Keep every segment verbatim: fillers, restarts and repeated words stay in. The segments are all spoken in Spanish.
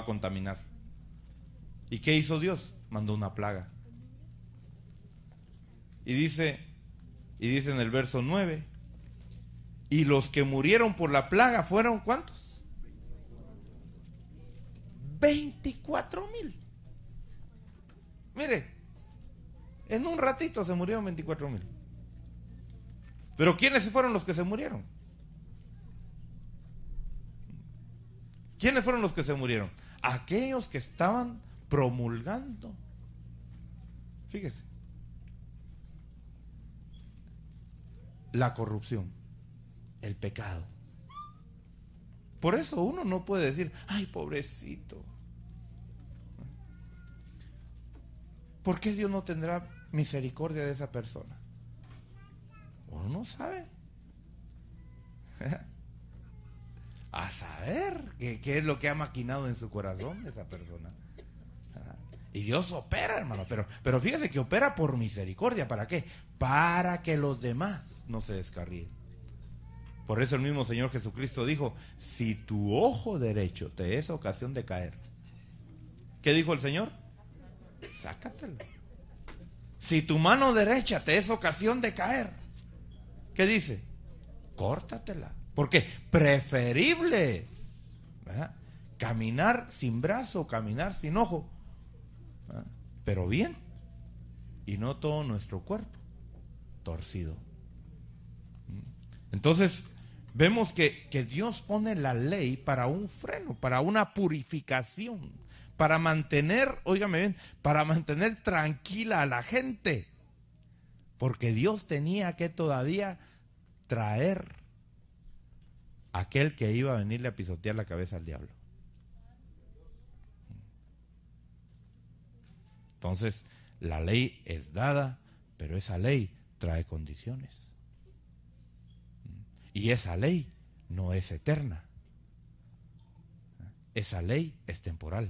a contaminar. ¿Y qué hizo Dios? Mandó una plaga. Y dice, y dice en el verso nueve, y los que murieron por la plaga fueron ¿cuántos? veinticuatro mil. Mire, en un ratito se murieron veinticuatro mil. Pero ¿quiénes fueron los que se murieron? ¿Quiénes fueron los que se murieron? Aquellos que estaban promulgando. Fíjese, la corrupción, el pecado. Por eso uno no puede decir, ay, pobrecito. ¿Por qué Dios no tendrá misericordia de esa persona? Uno no sabe. A saber qué, qué es lo que ha maquinado en su corazón esa persona. Y Dios opera, hermano, pero, pero fíjese que opera por misericordia. ¿Para qué? Para que los demás no se descarríen. Por eso el mismo Señor Jesucristo dijo, si tu ojo derecho te es ocasión de caer, ¿qué dijo el Señor? Sácatelo. Si tu mano derecha te es ocasión de caer, ¿qué dice? Córtatela. ¿Por qué? Preferible, ¿verdad?, caminar sin brazo, caminar sin ojo, ¿verdad?, pero bien, y no todo nuestro cuerpo torcido. Entonces vemos que, que Dios pone la ley para un freno, para una purificación, para mantener, óigame bien, para mantener tranquila a la gente, porque Dios tenía que todavía traer aquel que iba a venirle a pisotear la cabeza al diablo. Entonces la ley es dada, pero esa ley trae condiciones, y esa ley no es eterna, esa ley es temporal.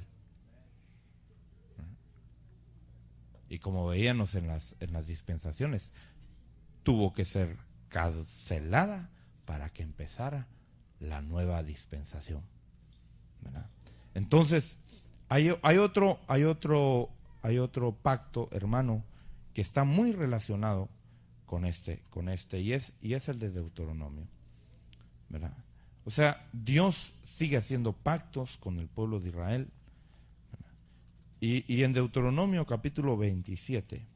Y como veíamos en las, en las dispensaciones, tuvo que ser cancelada para que empezara la nueva dispensación, ¿verdad? Entonces hay, hay otro hay otro hay otro pacto, hermano, que está muy relacionado con este con este y es y es el de Deuteronomio, ¿verdad? O sea, Dios sigue haciendo pactos con el pueblo de Israel, ¿verdad? Y, y en Deuteronomio capítulo veintisiete,